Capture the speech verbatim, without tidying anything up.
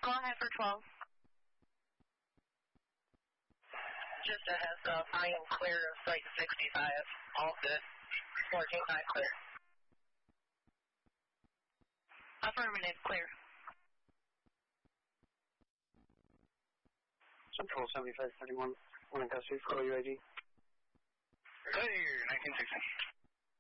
Go ahead for twelve. Just a heads up, I am clear of Site sixty-five. All good. fourteen five clear. Affirmative, clear. Central seventy-five thirty-one, one in custody, call U A D. Clear, nineteen sixty.